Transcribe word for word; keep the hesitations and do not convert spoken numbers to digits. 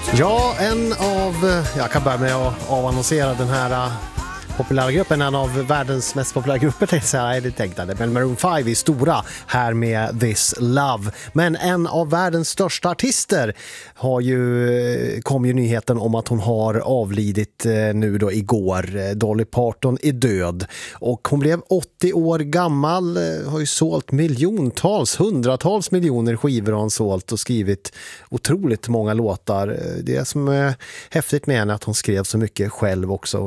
Ja, en av, jag kan börja med att avannonsera den här populära gruppen, en av världens mest populära grupper, tänkte jag säga, det tänkte jag, men Maroon fem är stora här med This Love. Men en av världens största artister har ju, kom ju nyheten om att hon har avlidit nu då igår. Dolly Parton är död och hon blev åttio år gammal, har ju sålt miljontals, hundratals miljoner skivor har hon sålt och skrivit otroligt många låtar. Det som är häftigt med henne är att hon skrev så mycket själv också.